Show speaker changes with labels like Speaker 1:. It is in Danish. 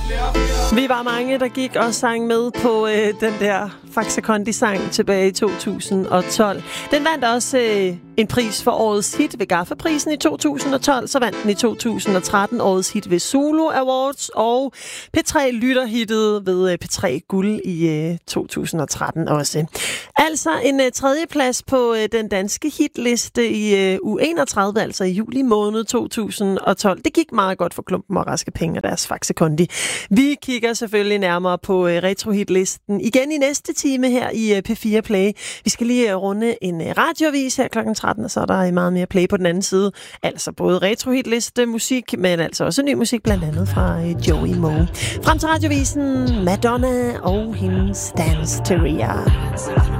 Speaker 1: Vi var mange, der gik og sang med på den der Faxe Kondi-sang tilbage i 2012. Den vandt også en pris for årets hit ved Gaffa-prisen i 2012. Så vandt den i 2013 årets hit ved Zulu Awards, og P3 lytterhittet ved P3 Guld i 2013 også. Altså en tredjeplads på den danske hitliste i uge 31, altså i juli måned 2012. Det gik meget godt for Klumpen og Raske Penge og deres Faxe Kondi. Vi kigger selvfølgelig nærmere på retrohitlisten igen i næste time her i P4 Play. Vi skal lige runde en radioavis her klokken 13, og så er der meget mere play på den anden side. Altså både retrohitliste musik, men altså også ny musik, blandt andet fra Joey Moe. Frem til radiovisen Madonna og hendes Dance Theoria.